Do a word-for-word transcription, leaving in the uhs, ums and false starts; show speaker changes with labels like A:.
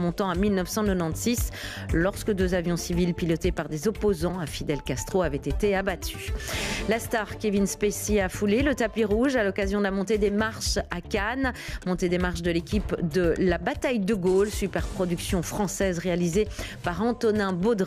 A: remontant à mille neuf cent quatre-vingt-seize, lorsque deux avions civils pilotés par des opposants à Fidel Castro avaient été abattus. La star Kevin Spacey a foulé le tapis rouge à l'occasion de la montée des marches à Cannes. Montée des marches de l'équipe de La Bataille de Gaulle, super production française réalisée par Antonin Baudry.